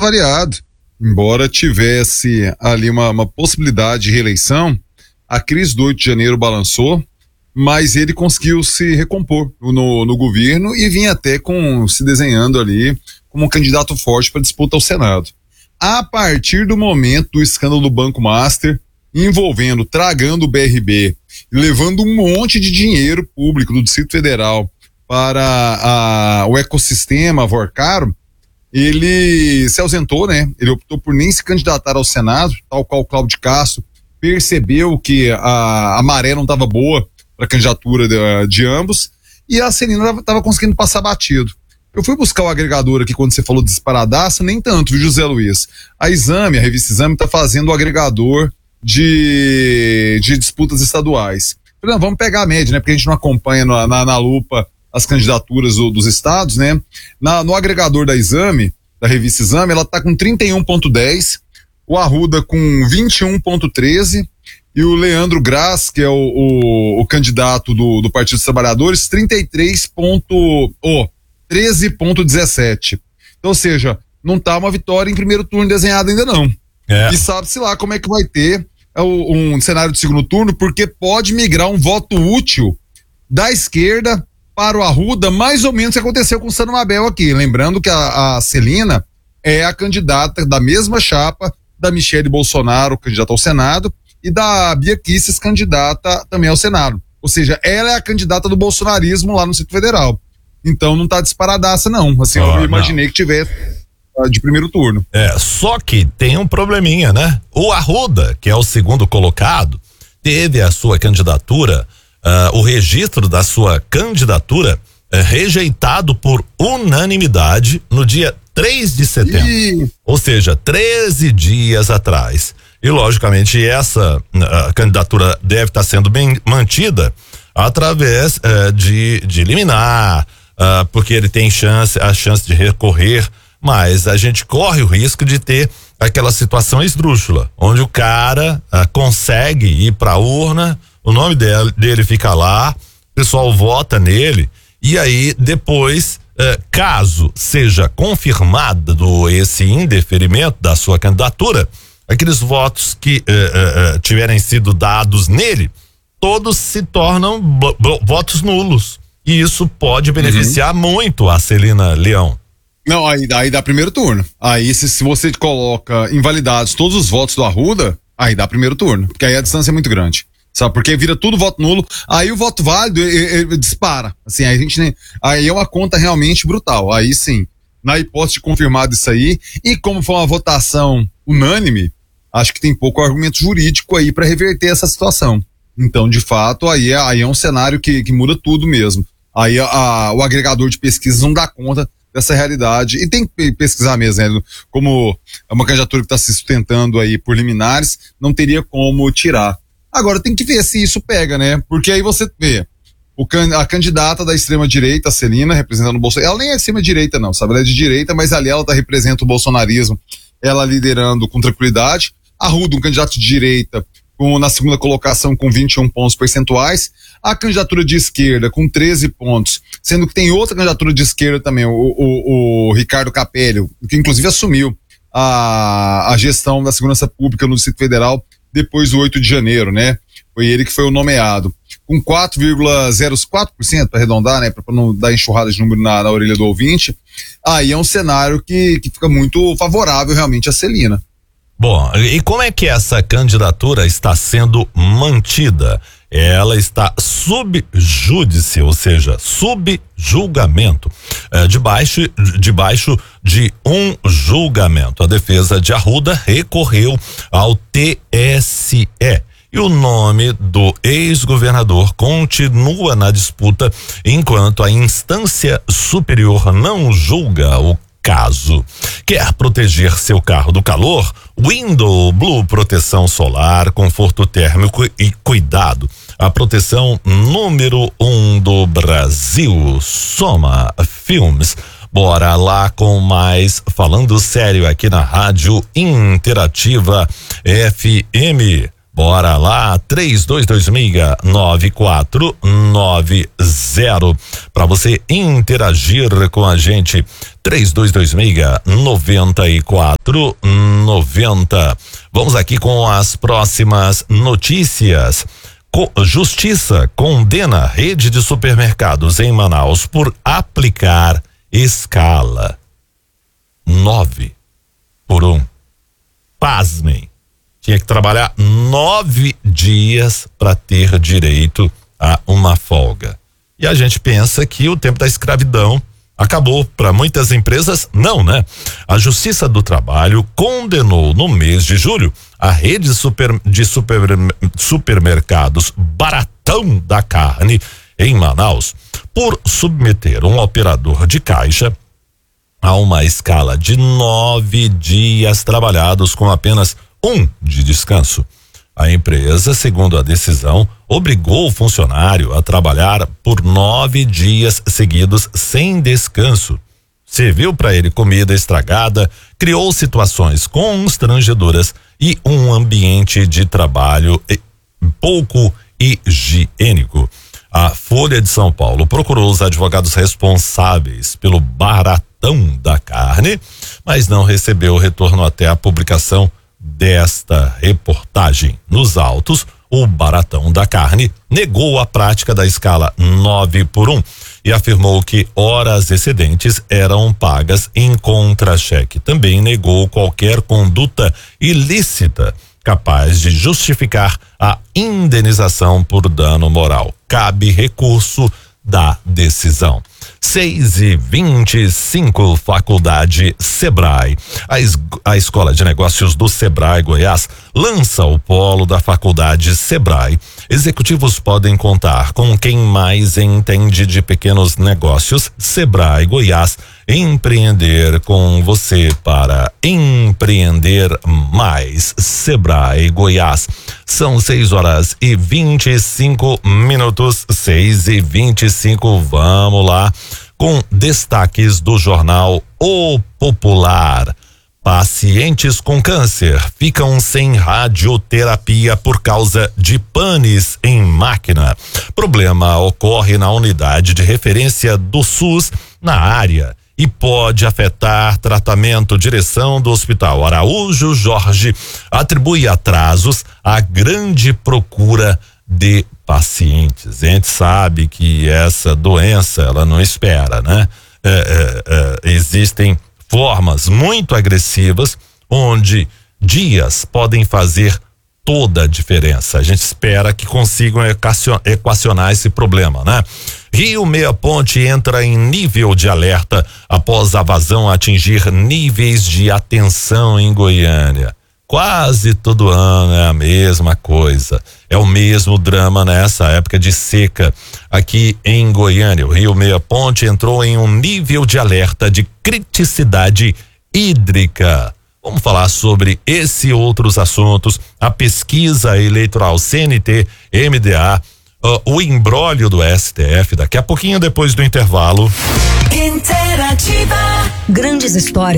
variado. Embora tivesse ali uma possibilidade de reeleição, a crise do 8 de janeiro balançou, mas ele conseguiu se recompor no governo e vinha até se desenhando ali como um candidato forte para disputa ao Senado. A partir do momento do escândalo do Banco Master, tragando o BRB, levando um monte de dinheiro público do Distrito Federal para o ecossistema Vorcaro, ele se ausentou, né? Ele optou por nem se candidatar ao Senado, tal qual o Cláudio Castro percebeu que a maré não estava boa para a candidatura de ambos, e a Celina estava conseguindo passar batido. Eu fui buscar o agregador aqui quando você falou de disparadaço, nem tanto, viu, José Luiz? A revista Exame está fazendo o agregador de disputas estaduais. Falei, não, vamos pegar a média, né? Porque a gente não acompanha na lupa as candidaturas dos estados, né? No agregador da revista Exame, ela está com 31,10, o Arruda com 21,13 e o Leandro Graz, que é o candidato do Partido dos Trabalhadores, 13,17. Então, ou seja, não tá uma vitória em primeiro turno desenhada ainda não. E sabe-se lá como é que vai ter um cenário de segundo turno, porque pode migrar um voto útil da esquerda para o Arruda, mais ou menos o que aconteceu com o Sano Mabel aqui. Lembrando que a Celina é a candidata da mesma chapa da Michele Bolsonaro, candidata ao Senado, e da Bia Kicis, candidata também ao Senado. Ou seja, ela é a candidata do bolsonarismo lá no Distrito Federal. Então não tá disparadaça não. Assim, eu imaginei que tivesse de primeiro turno. Só que tem um probleminha, né? O Arruda, que é o segundo colocado, teve a sua candidatura, o registro da sua candidatura rejeitado por unanimidade no dia 3 de setembro. Ou seja, 13 dias atrás. E logicamente essa candidatura deve estar sendo bem mantida através de liminar, porque ele tem a chance de recorrer, mas a gente corre o risco de ter aquela situação esdrúxula, onde o cara consegue ir para a urna, o nome dele fica lá, o pessoal vota nele, e aí depois, caso seja confirmado esse indeferimento da sua candidatura, aqueles votos que tiverem sido dados nele, todos se tornam votos nulos. E isso pode beneficiar muito a Celina Leão. Não, aí dá primeiro turno. Aí se você coloca invalidados todos os votos do Arruda, aí dá primeiro turno. Porque aí a distância é muito grande. Sabe? Porque vira tudo voto nulo. Aí o voto válido ele dispara. Assim, aí é uma conta realmente brutal. Aí sim, na hipótese de confirmado isso aí, e como foi uma votação unânime, acho que tem pouco argumento jurídico aí para reverter essa situação. Então, de fato, aí é um cenário que muda tudo mesmo. Aí o agregador de pesquisas não dá conta dessa realidade, e tem que pesquisar mesmo, né? Como é uma candidatura que está se sustentando aí por liminares, não teria como tirar. Agora tem que ver se isso pega, né? Porque aí você vê a candidata da extrema-direita, a Celina, representando o Bolsonaro, ela nem é extrema-direita não, sabe? Ela é de direita, mas ali ela representa o bolsonarismo, ela liderando com tranquilidade. Arruda, um candidato de direita, na segunda colocação com 21 pontos percentuais, a candidatura de esquerda com 13 pontos, sendo que tem outra candidatura de esquerda também, o Ricardo Capelli, que inclusive assumiu a gestão da segurança pública no Distrito Federal depois do 8 de janeiro, né? Foi ele que foi o nomeado. Com 4,04%, para arredondar, né? Para não dar enxurrada de número na orelha do ouvinte, aí é um cenário que fica muito favorável realmente a Celina. Bom, e como é que essa candidatura está sendo mantida? Ela está sub júdice, ou seja, sub julgamento, debaixo de um julgamento. A defesa de Arruda recorreu ao TSE e o nome do ex-governador continua na disputa enquanto a instância superior não julga o caso. Quer proteger seu carro do calor? Window Blue Proteção Solar, conforto térmico e cuidado. A proteção número 1 do Brasil. Soma Filmes. Bora lá com mais Falando Sério aqui na Rádio Interativa FM. Bora lá, 3226-9490 para você interagir com a gente. 3226-9490. Vamos aqui com as próximas notícias. Justiça condena rede de supermercados em Manaus por aplicar escala 9x1. Pasmem. Tinha que trabalhar 9 dias para ter direito a uma folga. E a gente pensa que o tempo da escravidão acabou. Para muitas empresas, não, né? A Justiça do Trabalho condenou no mês de julho a rede de supermercados Baratão da Carne em Manaus por submeter um operador de caixa a uma escala de 9 dias trabalhados com apenas 1 de descanso. A empresa, segundo a decisão, obrigou o funcionário a trabalhar por 9 dias seguidos sem descanso. Serviu para ele comida estragada, criou situações constrangedoras e um ambiente de trabalho pouco higiênico. A Folha de São Paulo procurou os advogados responsáveis pelo Baratão da Carne, mas não recebeu retorno até a publicação desta reportagem. Nos autos, o Baratão da Carne negou a prática da escala 9x1 e afirmou que horas excedentes eram pagas em contra-cheque. Também negou qualquer conduta ilícita capaz de justificar a indenização por dano moral. Cabe recurso da decisão. 6h25, Faculdade Sebrae. A Escola de Negócios do Sebrae Goiás lança o polo da Faculdade Sebrae. Executivos podem contar com quem mais entende de pequenos negócios. Sebrae Goiás, empreender com você para empreender mais. Sebrae Goiás. São 6h25. 6h25, vamos lá com destaques do jornal O Popular. Pacientes com câncer ficam sem radioterapia por causa de panes em máquina. Problema ocorre na unidade de referência do SUS na área e pode afetar tratamento. Direção do Hospital Araújo Jorge atribui atrasos à grande procura de pacientes. A gente sabe que essa doença, ela não espera, né? Existem formas muito agressivas onde dias podem fazer toda a diferença. A gente espera que consigam equacionar esse problema, né? Rio Meia Ponte entra em nível de alerta após a vazão atingir níveis de atenção em Goiânia. Quase todo ano é a mesma coisa, é o mesmo drama nessa época de seca aqui em Goiânia. O Rio Meia Ponte entrou em um nível de alerta de criticidade hídrica. Vamos falar sobre esse e outros assuntos, a pesquisa eleitoral CNT, MDA, o imbróglio do STF, daqui a pouquinho depois do intervalo. Interativa. Grandes histórias.